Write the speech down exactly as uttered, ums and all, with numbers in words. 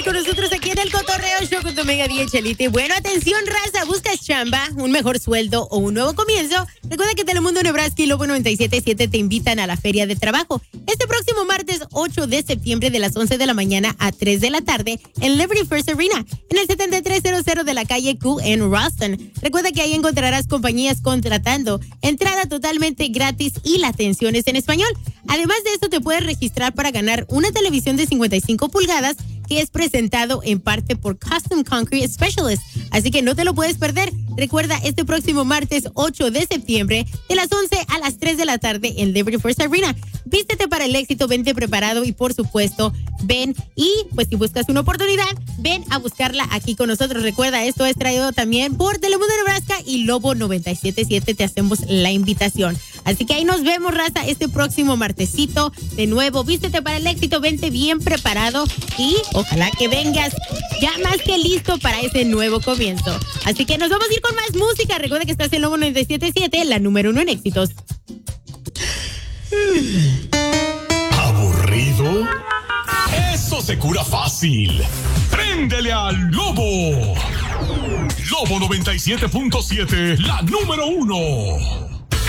con nosotros aquí en el Cotorreo Show con tu Mega diez, Chelita. Y bueno, atención, raza, ¿buscas chamba, un mejor sueldo o un nuevo comienzo? Recuerda que Telemundo Nebraska y Lobo noventa y siete punto siete te invitan a la Feria de Trabajo. Este próximo martes ocho de septiembre de las once de la mañana a tres de la tarde en Liberty First Arena, en el setenta y tres cero de la calle Q en Ralston. Recuerda que ahí encontrarás compañías contratando, entrada totalmente gratis y la atención es en español. Además de esto, te puedes registrar para ganar una televisión de cincuenta y cinco pulgadas que es presentado en parte por Custom Concrete Specialist. Así que no te lo puedes perder. Recuerda, este próximo martes ocho de septiembre de las once a las tres de la tarde en Liberty First Arena. Vístete para el éxito, vente preparado y por supuesto, ven y pues si buscas una oportunidad, ven a buscarla aquí con nosotros. Recuerda, esto es traído también por Telemundo Nebraska y Lobo noventa y siete punto siete. Te hacemos la invitación. Así que ahí nos vemos, raza, este próximo martesito. De nuevo, vístete para el éxito, vente bien preparado y ojalá que vengas ya más que listo para ese nuevo comienzo. Así que nos vamos a ir con más música. Recuerda que estás en Lobo noventa y siete punto siete, la número uno en éxitos. ¿Aburrido? Eso se cura fácil. ¡Préndele al Lobo! Lobo noventa y siete punto siete, la número uno.